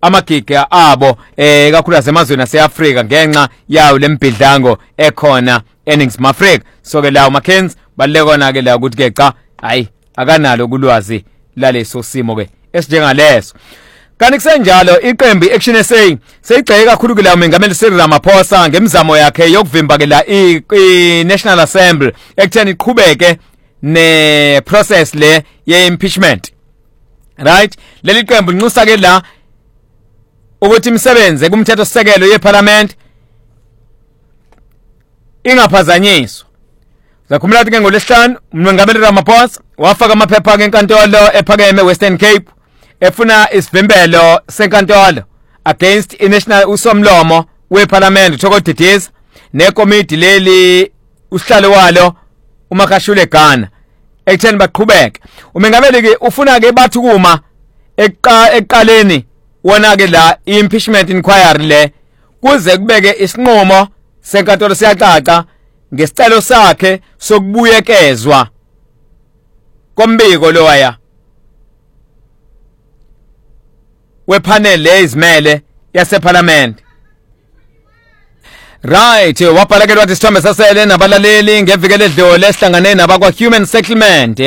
amagiga abo kakhulu asemazweni aseAfrika ngenxa yawo lembidlango ekhona eNingizimu Afrika. So ke lawo Mackenzie balekona ke la ukuthi ke cha hayi akanalo kulwazi laleso simo ke esinjengaleso. Kanti kusenjalo iqembu Action SA seyigxeke kakhulu kula uMengameli Cyril Ramaphosa ngemizamo yakhe yokuvimba ke la iNational Assembly ekutheni iqhubeke ne process le ye impeachment. Right? Leli qembu linxusa ke la ukuthi imisebenze kumthetho sisekelo yeParliament ingaphazanyiswa. Zakhumbula ukuthi ngolesihlanu uMengameli Ramaphosa wafaka amaphepha enkantolo ephakeme Western Cape efuna isivimbelo senkantolo against iNational usomlomo weParliament Thoko Didiza nekomiti leli usihlalo walo uMakhashule Ghana ekutheni baqhubeke. Umengameli ke ufuna ke bathi kuma eqaleni wona ke la impeachment inquiry le kuze kubeke isinqumo senkantolo siyacaca ngesicelo sakhe sokubuyekezwa kombiko loya wepanel lezimele yaseParliament. Right, wabhala ke wathi sithombe sasele nabalaleli ngeviki ledlule esihlangane nabakwa Human Settlement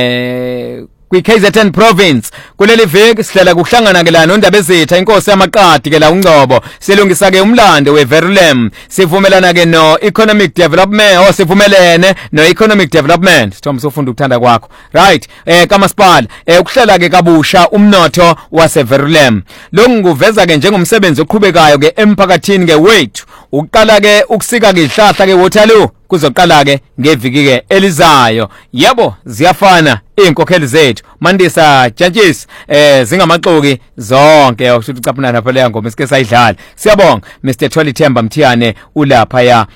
kwiKZN province. Kuleli viki sihlela kuhlangana ke la nondaba ezetha inkosi yamaqadi ke la uNgcobo silungisa ke umlando weVerulam sivumelana ke no economic development sivumelene no economic development. Sithombe sofunda ukuthanda kwakho. Right, kamasipala ukuhlela ke kabusha umnotho waseVerulam. Lokunguveza ke njengomsebenzi oqhubekayo ke emphakathini ke wethu. Uqala ke ukusika ke ihlahla ke Waterloo kuzoqala ke ngeviki ke elizayo. Yebo ziyafana inkokheli zethu Mandisa judges zingamaxoki zonke usho ucaphuna lapha leya ngoma sike sayidlala. Siyabonga Mr Tholi Themba Mthiyane ulapha ya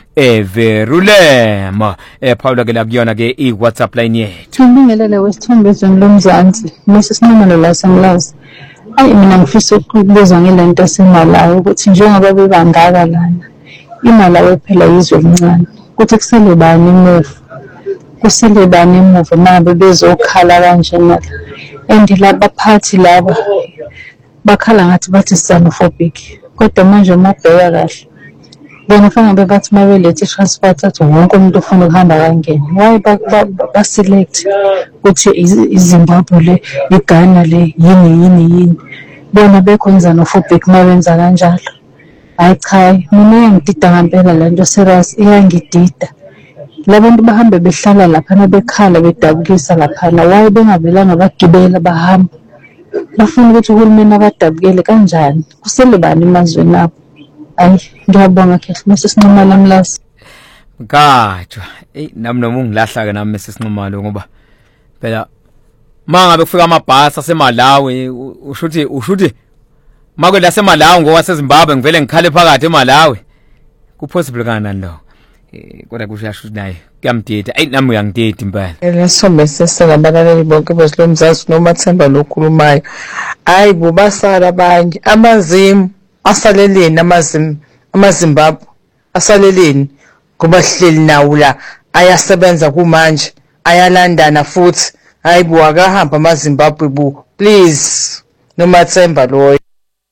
Verulam Paula ke la kuyona ke iWhatsApp line yethu. Ngibingelele wesithombe lomzansi Mrs Nomalo la Sanglazi. Ayi mina ngifisa ukubuza ngelento esemalayo ukuthi njengoba bebangaka lana imalayo phela yizwe elincane kuthi kusele bani emuva kusele bani emuva nabe bezokhala kanjena and labaphathi laba bakhala ngathi bathi xenophobic kodwa manje mabheka kahle bona fanele bathi mabelethe transfer thathu wonke umuntu ufuna ukuhamba kangena why ba select ukuthi iZimbabwe le iGhana le yini bona bekwenza xenophobic mabenza kanjalo. Hayi cha mina ngidida ngempela lento serious iyangidida. Labantu bahambe behlala lapha nabekhala bedabukisa lapha why bengabelanga bagibela bahamba bafuna ukuthi uhulumeni abadabukele kanjani kusele bani emazweni abo. Ayi ngiyabonga kahle Mrs Nomalo Mlasi. Gajwa nami noma ungilahla ke nami Mrs Nomalo ngoba phela mangabe kufika amabhasi aseMalawi ushuthi make la seMalawi ngokwase Zimbabwe ngivele ngikhale phakathi eMalawi kupossible kanani lo kodwa kushasha naye kuyamdida nami uyangidida impela lesombe seselabalaleli bonke bezilomzazi noma Themba lokhulumayo hayi bubasala abanye amazimu asaleleni amaZimbabwe asaleleni ngoba hleli nawo la ayasebenza kumanje ayalandana futhi hayi buwakahamba amaZimbabwe please noma Themba loyo.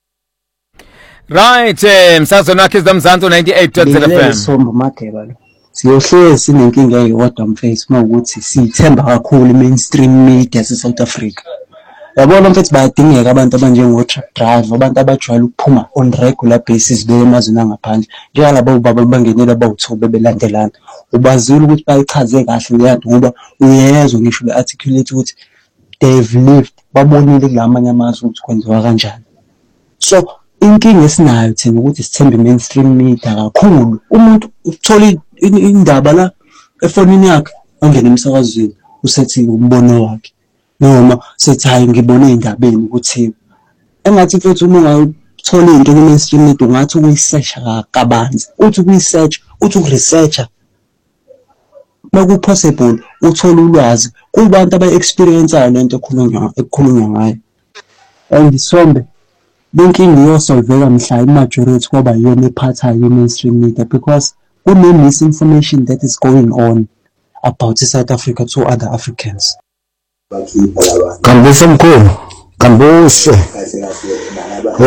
Right, msazona Kiss Mzansi 98.7 FM. Sombo Madeba lo. Siyohlezi sinenkinga eyodwa mfethu mawukuthi sithemba kakhulu mainstream media eSouth Africa. Yabona mfethu bayadingeka abantu abanjengo truck driver, abantu abajwayele ukuphuma on regular basis beye emazweni angaphandle. Njengalabo ubaba bangenela bawuthobe belandelana. Ubazile ukuthi bayichaze kahle leyanto ngoba uyezwa ngisho bearticulate ukuthi they've lived babonile kulamanye amazwe ukuthi kwenziwa kanjani. So inkinga esinayo thina ukuthi sithembe mainstream media kakhulu. Umuntu uthola indaba la efonini yakhe angena emsakazweni usethi umbono wakhe noma sethi hayi ngibone indabeni ukuthi engathi mfethu uma ungayithola into ku mainstream media ungathi ukuyisearch kabanzi uthi ukuyisearch uthi ukuresearcher maku possible uthola ulwazi kubantu abaexperienceayo lento ekhulunywa ngayo. And Sombe benkingi yosolveka mhla imajority kwaba yona ephathayo mainstream media because kune misinformation that is going on about South Africa to other Africans. Kambuse mkhulu, kambuse.